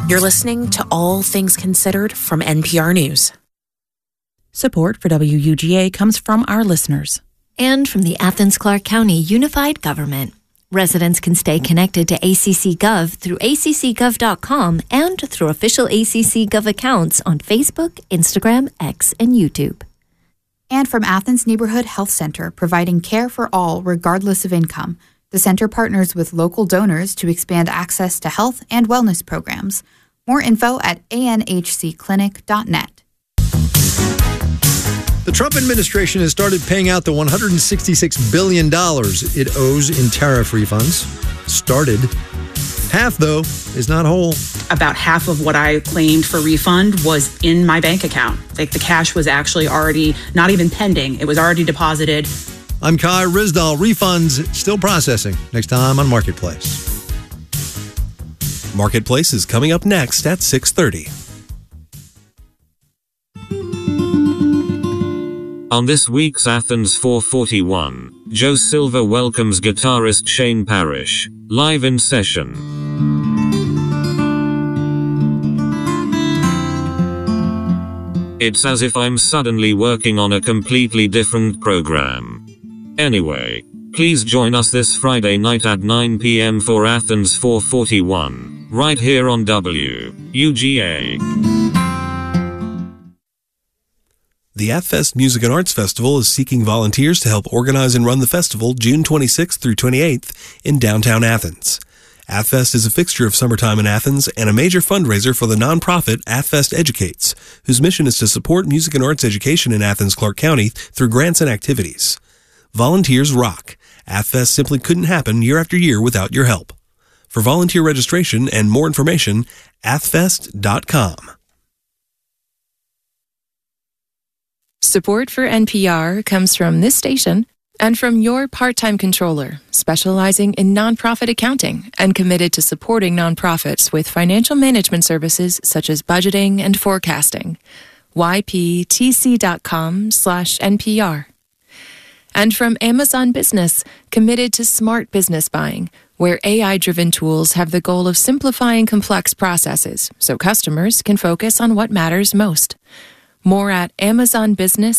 You're listening to All Things Considered from NPR News. Support for WUGA comes from our listeners. And from the Athens-Clarke County Unified Government. Residents can stay connected to ACC Gov through accgov.com and through official ACC Gov accounts on Facebook, Instagram, X, and YouTube. And from Athens Neighborhood Health Center, providing care for all regardless of income. The center partners with local donors to expand access to health and wellness programs. More info at anhcclinic.net. The Trump administration has started paying out the $166 billion it owes in tariff refunds. Started. Half, though, is not whole. About half of what I claimed for refund was in my bank account. Like the cash was actually already not even pending. It was already deposited. I'm Kai Rizdal. Refunds still processing. Next time on Marketplace. Marketplace is coming up next at 6:30. On this week's Athens 441, Joe Silva welcomes guitarist Shane Parrish, live in session. It's as if I'm suddenly working on a completely different program. Anyway, please join us this Friday night at 9 p.m. for Athens 441, right here on WUGA. The AthFest Music and Arts Festival is seeking volunteers to help organize and run the festival June 26th through 28th in downtown Athens. AthFest is a fixture of summertime in Athens and a major fundraiser for the nonprofit AthFest Educates, whose mission is to support music and arts education in Athens-Clarke County through grants and activities. Volunteers rock. AthFest simply couldn't happen year after year without your help. For volunteer registration and more information, athfest.com. Support for NPR comes from this station and from your part-time controller, specializing in nonprofit accounting and committed to supporting nonprofits with financial management services such as budgeting and forecasting. yptc.com/NPR. And from Amazon Business, committed to smart business buying, where AI-driven tools have the goal of simplifying complex processes so customers can focus on what matters most. More at amazonbusiness.com.